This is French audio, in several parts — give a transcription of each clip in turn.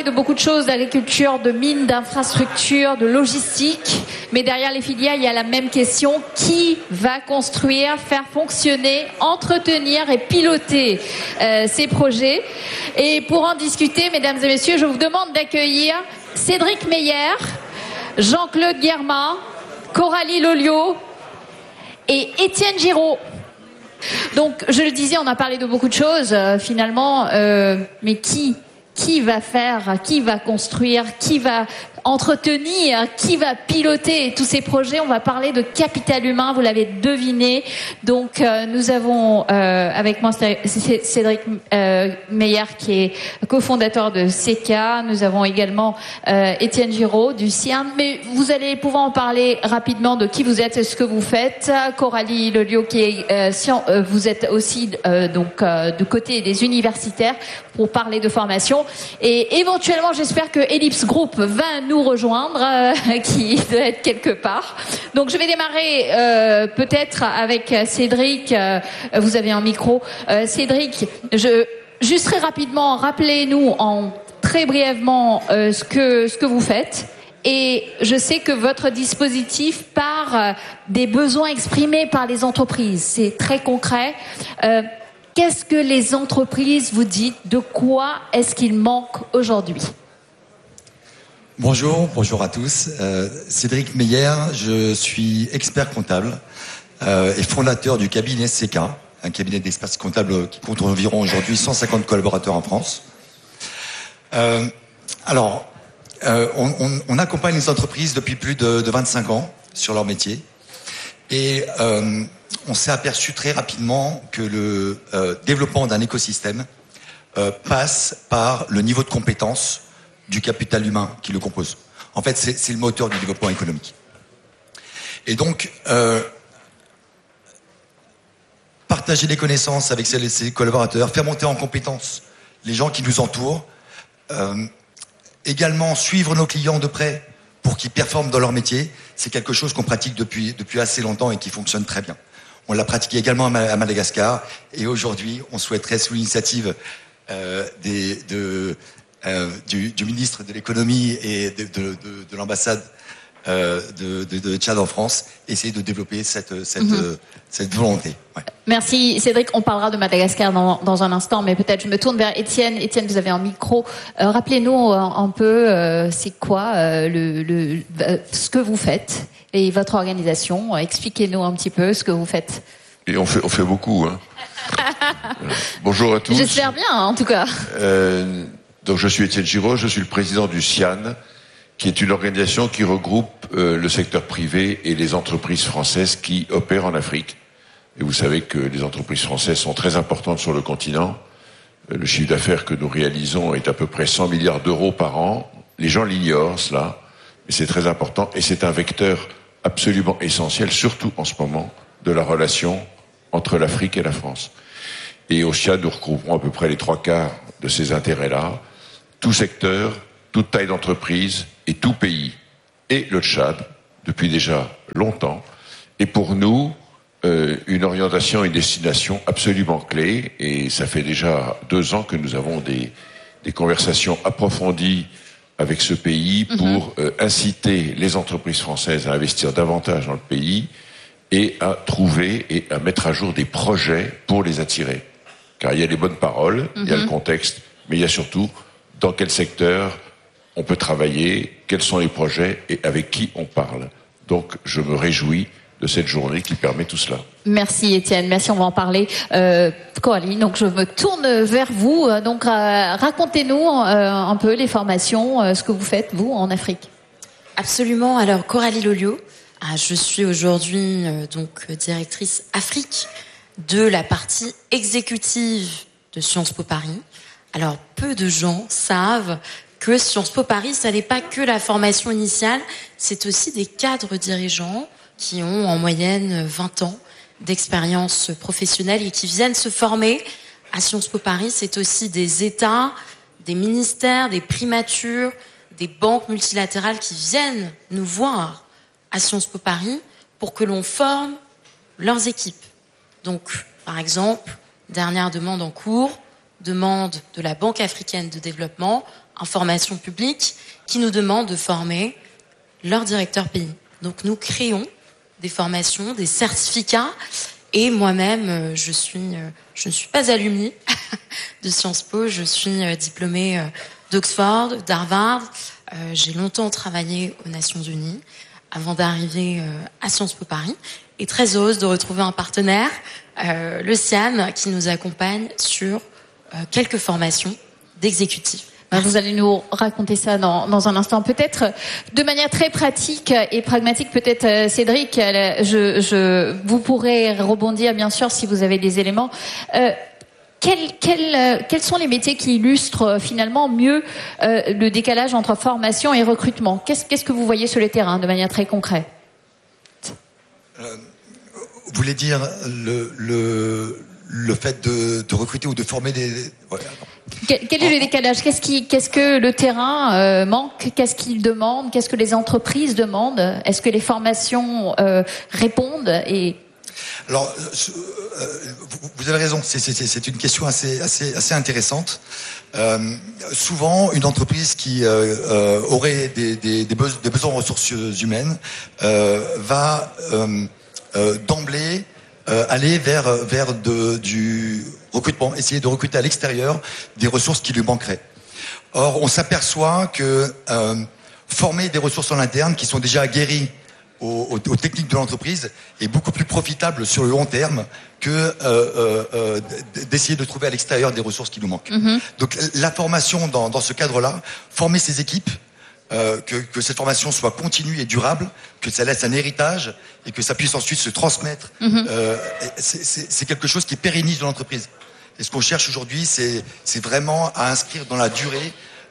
de beaucoup de choses, d'agriculture, de mines, d'infrastructures, de logistique. Mais derrière les filières, il y a la même question. Qui va construire, faire fonctionner, entretenir et piloter ces projets? Et pour en discuter, mesdames et messieurs, je vous demande d'accueillir Cédric Meyer, Jean-Claude Guermin, Coralie Lolliot et Étienne Giraud. Donc, je le disais, on a parlé de beaucoup de choses, finalement, mais qui va faire, qui va construire, qui va entretenir, qui va piloter tous ces projets? On va parler de capital humain, vous l'avez deviné. Donc, nous avons avec moi Cédric Meyer, qui est cofondateur de CECA. Nous avons également Étienne Giraud du CIAN. Mais vous allez pouvoir en parler rapidement de qui vous êtes et ce que vous faites. Coralie Lolliot, qui est vous êtes aussi du côté des universitaires pour parler de formation. Et éventuellement, j'espère que Ellipse Group va nous rejoindre, qui doit être quelque part. Donc, je vais démarrer peut-être avec Cédric. Vous avez un micro. Cédric, juste très rapidement, rappelez-nous très brièvement ce que vous faites. Et je sais que votre dispositif part des besoins exprimés par les entreprises. C'est très concret. Qu'est-ce que les entreprises vous disent? De quoi est-ce qu'il manque aujourd'hui? Bonjour à tous. Cédric Meyer, je suis expert comptable et fondateur du cabinet CECA, un cabinet d'expertise comptable qui compte environ aujourd'hui 150 collaborateurs en France. On accompagne les entreprises depuis plus de 25 ans sur leur métier et on s'est aperçu très rapidement que le développement d'un écosystème passe par le niveau de compétence du capital humain qui le compose. En fait, c'est le moteur du développement économique. Et donc, partager les connaissances avec ses collaborateurs, faire monter en compétence les gens qui nous entourent, également suivre nos clients de près pour qu'ils performent dans leur métier, c'est quelque chose qu'on pratique depuis assez longtemps et qui fonctionne très bien. On l'a pratiqué également à Madagascar et aujourd'hui, on souhaiterait, sous l'initiative du ministre de l'économie et de l'ambassade de Tchad en France, essayer de développer cette volonté. Ouais. Merci Cédric, on parlera de Madagascar dans un instant, mais peut-être je me tourne vers Étienne. Étienne, vous avez un micro. Rappelez-nous un peu c'est quoi ce que vous faites et votre organisation. Expliquez-nous un petit peu ce que vous faites. Et on fait beaucoup. Hein. Bonjour à tous. J'espère bien, en tout cas. Donc je suis Étienne Giraud, je suis le président du CIAN, qui est une organisation qui regroupe le secteur privé et les entreprises françaises qui opèrent en Afrique. Et vous savez que les entreprises françaises sont très importantes sur le continent. Le chiffre d'affaires que nous réalisons est à peu près 100 milliards d'euros par an. Les gens l'ignorent, cela, mais c'est très important et c'est un vecteur absolument essentiel, surtout en ce moment, de la relation entre l'Afrique et la France. Et au CIAN, nous recouvrons à peu près les 3/4 de ces intérêts-là. Tout secteur, toute taille d'entreprise et tout pays. Et le Tchad, depuis déjà longtemps, est pour nous une orientation et une destination absolument clé. Et ça fait déjà 2 ans que nous avons des conversations approfondies avec ce pays pour inciter les entreprises françaises à investir davantage dans le pays et à trouver et à mettre à jour des projets pour les attirer. Car il y a les bonnes paroles, il y a le contexte, mais il y a surtout dans quel secteur on peut travailler, quels sont les projets et avec qui on parle. Donc je me réjouis de cette journée qui permet tout cela. Merci Étienne, merci, on va en parler. Coralie, donc je me tourne vers vous. Donc racontez-nous un peu les formations, ce que vous faites vous en Afrique. Absolument. Alors Coralie Lolliot, je suis aujourd'hui donc directrice Afrique de la partie exécutive de Sciences Po Paris. Alors peu de gens savent que Sciences Po Paris, ça n'est pas que la formation initiale, c'est aussi des cadres dirigeants qui ont en moyenne 20 ans d'expérience professionnelle et qui viennent se former à Sciences Po Paris. C'est aussi des États, des ministères, des primatures, des banques multilatérales qui viennent nous voir à Sciences Po Paris pour que l'on forme leurs équipes. Donc, par exemple, dernière demande en cours, demande de la Banque africaine de développement, information publique, qui nous demande de former leur directeur pays. Donc nous créons des formations, des certificats, et moi-même, je ne suis pas alumni de Sciences Po, je suis diplômée d'Oxford, d'Harvard. J'ai longtemps travaillé aux Nations Unies avant d'arriver à Sciences Po Paris, et très heureuse de retrouver un partenaire, le CIAN, qui nous accompagne sur quelques formations d'exécutifs. Vous allez nous raconter ça dans un instant. Peut-être de manière très pratique et pragmatique, peut-être Cédric, vous pourrez rebondir bien sûr si vous avez des éléments. Quels sont les métiers qui illustrent finalement mieux le décalage entre formation et recrutement ? Qu'est-ce que vous voyez sur le terrain de manière très concrète ? Vous voulez dire le fait de recruter ou de former des... Voilà. Quel est le décalage ? Qu'est-ce que le terrain manque ? Qu'est-ce qu'il demande ? Qu'est-ce que les entreprises demandent ? Est-ce que les formations répondent ? Alors, vous avez raison. C'est une question assez intéressante. Souvent, une entreprise qui aurait des besoins en ressources humaines va d'emblée aller vers du recrutement, essayer de recruter à l'extérieur des ressources qui lui manqueraient. Or, on s'aperçoit que former des ressources en interne qui sont déjà aguerries aux techniques de l'entreprise est beaucoup plus profitable sur le long terme que d'essayer de trouver à l'extérieur des ressources qui nous manquent. Mm-hmm. Donc la formation dans ce cadre-là, former ces équipes, que cette formation soit continue et durable, que ça laisse un héritage et que ça puisse ensuite se transmettre, c'est quelque chose qui pérennise de l'entreprise. Et ce qu'on cherche aujourd'hui, c'est vraiment à inscrire dans la durée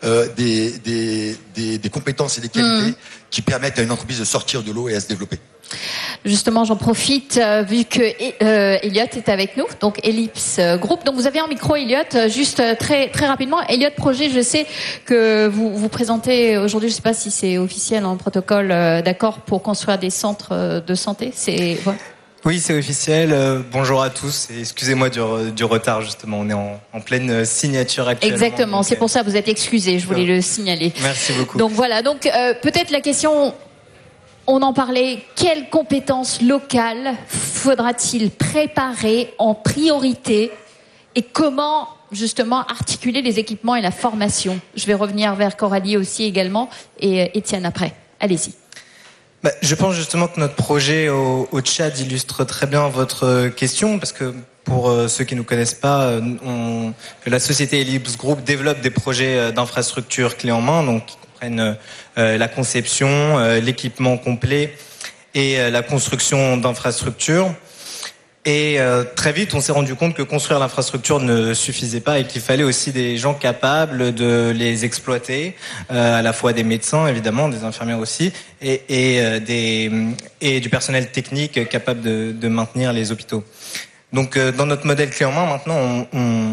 des compétences et des qualités qui permettent à une entreprise de sortir de l'eau et à se développer. Justement, j'en profite vu que Elliot est avec nous, donc Ellipse Group. Donc vous avez un micro, Elliot, juste très rapidement. Elliot Projet, je sais que vous présentez aujourd'hui, je ne sais pas si c'est officiel, un protocole d'accord pour construire des centres de santé. Ouais. Oui, c'est officiel. Bonjour à tous et excusez-moi du retard, justement. On est en pleine signature actuellement. Exactement, c'est pour ça que vous êtes excusé, je voulais le signaler. Merci beaucoup. Donc voilà, peut-être la question, on en parlait, quelles compétences locales faudra-t-il préparer en priorité et comment justement articuler les équipements et la formation ? Je vais revenir vers Coralie aussi également et Étienne après. Allez-y. Je pense justement que notre projet au Tchad illustre très bien votre question, parce que pour ceux qui ne nous connaissent pas, la société Ellipse Group développe des projets d'infrastructure clés en main, donc qui comprennent la conception, l'équipement complet et la construction d'infrastructures. Et très vite, on s'est rendu compte que construire l'infrastructure ne suffisait pas et qu'il fallait aussi des gens capables de les exploiter, à la fois des médecins évidemment, des infirmières aussi, et du personnel technique capable de maintenir les hôpitaux. Donc dans notre modèle clé en main, maintenant,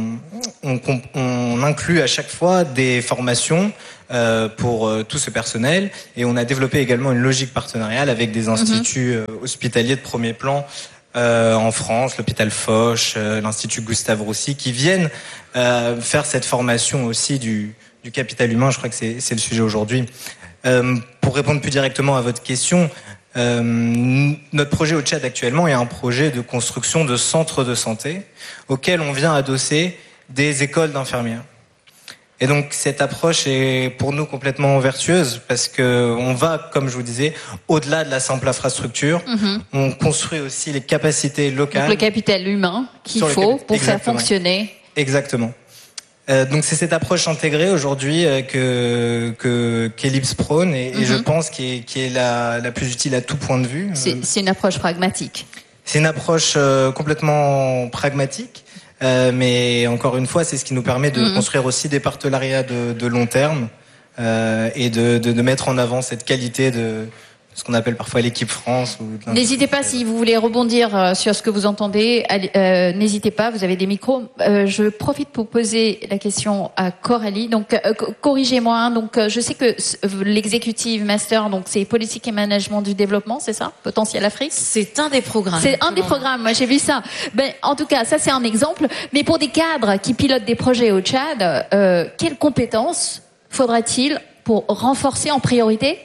on inclut à chaque fois des formations pour tout ce personnel, et on a développé également une logique partenariale avec des instituts hospitaliers de premier plan en France, l'hôpital Foch, l'Institut Gustave Roussy, qui viennent faire cette formation aussi du capital humain. Je crois que c'est le sujet aujourd'hui. Pour répondre plus directement à votre question, notre projet au Tchad actuellement est un projet de construction de centres de santé auquel on vient adosser des écoles d'infirmières. Et donc cette approche est pour nous complètement vertueuse parce que on va, comme je vous disais, au-delà de la simple infrastructure. On construit aussi les capacités locales. Donc le capital humain qu'il faut pour faire fonctionner. Exactement. Donc c'est cette approche intégrée aujourd'hui qu'Ellipse prône et je pense qui est la plus utile à tout point de vue. C'est une approche pragmatique. C'est une approche complètement pragmatique. Mais encore une fois, c'est ce qui nous permet de construire aussi des partenariats de long terme et de mettre en avant cette qualité ce qu'on appelle parfois l'équipe France. N'hésitez pas, si vous voulez rebondir sur ce que vous entendez, n'hésitez pas, vous avez des micros. Je profite pour poser la question à Coralie. Donc, corrigez-moi. Donc, je sais que l'executive master, donc c'est politique et management du développement, c'est ça? Potentiel Afrique? C'est un des programmes. C'est un des programmes. Moi, j'ai vu ça. Ben, en tout cas, ça c'est un exemple. Mais pour des cadres qui pilotent des projets au Tchad, quelles compétences faudra-t-il pour renforcer en priorité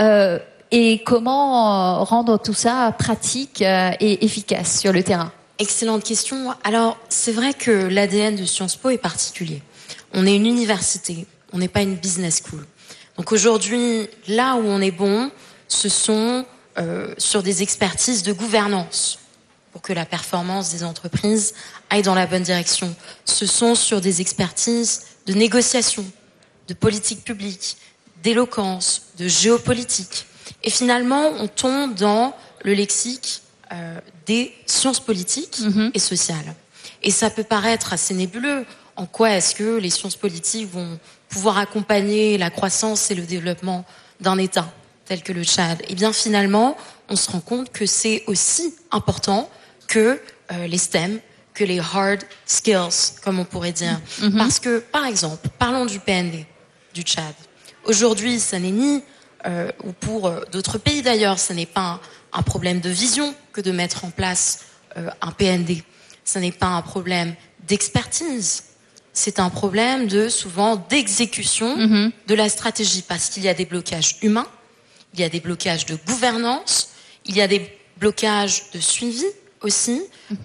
et comment rendre tout ça pratique et efficace sur le terrain? Excellente question. Alors, c'est vrai que l'ADN de Sciences Po est particulier. On est une université, on n'est pas une business school. Donc aujourd'hui, là où on est bon, ce sont sur des expertises de gouvernance pour que la performance des entreprises aille dans la bonne direction. Ce sont sur des expertises de négociation, de politique publique, d'éloquence, de géopolitique. Et finalement, on tombe dans le lexique des sciences politiques et sociales. Et ça peut paraître assez nébuleux. En quoi est-ce que les sciences politiques vont pouvoir accompagner la croissance et le développement d'un État tel que le Tchad? Eh bien, finalement, on se rend compte que c'est aussi important que les STEM, que les hard skills, comme on pourrait dire. Parce que, par exemple, parlons du PND, du Tchad. Aujourd'hui, ça n'est ni ou pour d'autres pays d'ailleurs, ce n'est pas un problème de vision que de mettre en place un PND. Ce n'est pas un problème d'expertise. C'est un problème souvent d'exécution de la stratégie, parce qu'il y a des blocages humains, il y a des blocages de gouvernance, il y a des blocages de suivi aussi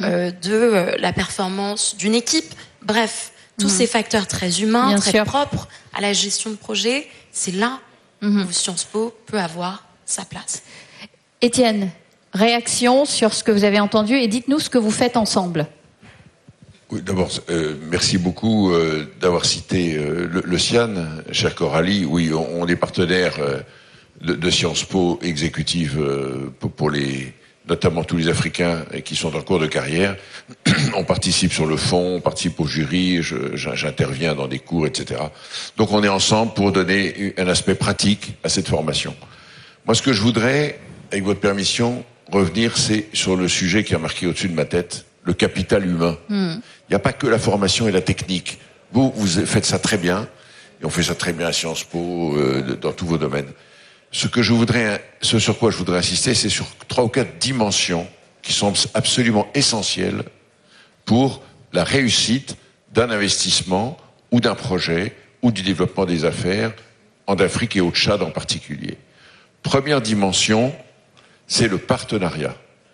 de la performance d'une équipe. Bref, tous ces facteurs très humains, Bien très sûr. propres à la gestion de projet, c'est là où Sciences Po peut avoir sa place. Étienne, réaction sur ce que vous avez entendu et dites-nous ce que vous faites ensemble. Oui, d'abord, merci beaucoup d'avoir cité le CIAN, chère Coralie. Oui, on est partenaire de Sciences Po exécutive pour notamment tous les Africains qui sont en cours de carrière. On participe sur le fond, on participe au jury, j'interviens dans des cours, etc. Donc on est ensemble pour donner un aspect pratique à cette formation. Moi, ce que je voudrais, avec votre permission, revenir, c'est sur le sujet qui a marqué au-dessus de ma tête, le capital humain. Il n'y a pas que la formation et la technique. Vous faites ça très bien, et on fait ça très bien à Sciences Po, dans tous vos domaines. Ce sur quoi je voudrais insister, c'est sur 3 ou 4 dimensions qui sont absolument essentielles pour la réussite d'un investissement ou d'un projet ou du développement des affaires en Afrique et au Tchad en particulier. Première dimension, c'est le partenariat.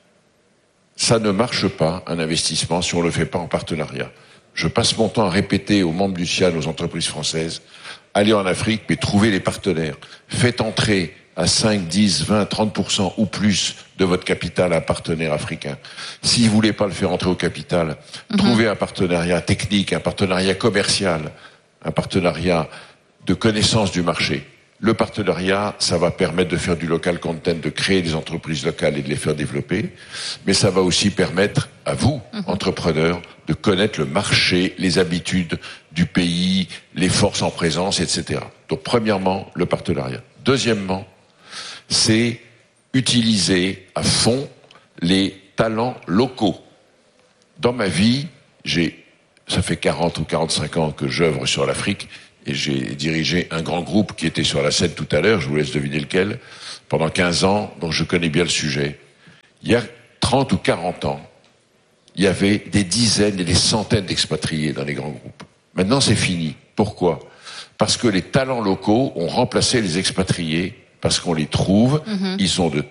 Ça ne marche pas, un investissement, si on ne le fait pas en partenariat. Je passe mon temps à répéter aux membres du CIAN, aux entreprises françaises, allez en Afrique, mais trouvez les partenaires. Faites entrer à 5, 10, 20, 30% ou plus de votre capital un partenaire africain. Si vous voulez pas le faire entrer au capital, trouvez un partenariat technique, un partenariat commercial, un partenariat de connaissance du marché. Le partenariat, ça va permettre de faire du local content, de créer des entreprises locales et de les faire développer. Mais ça va aussi permettre à vous, entrepreneurs, de connaître le marché, les habitudes du pays, les forces en présence, etc. Donc, premièrement, le partenariat. Deuxièmement, c'est utiliser à fond les talents locaux. Dans ma vie, ça fait 40 ou 45 ans que j'œuvre sur l'Afrique, et j'ai dirigé un grand groupe qui était sur la scène tout à l'heure, je vous laisse deviner lequel, pendant 15 ans, donc je connais bien le sujet. Il y a 30 ou 40 ans, il y avait des dizaines et des centaines d'expatriés dans les grands groupes. Maintenant, c'est fini. Pourquoi? Parce que les talents locaux ont remplacé les expatriés, parce qu'on les trouve, ils sont de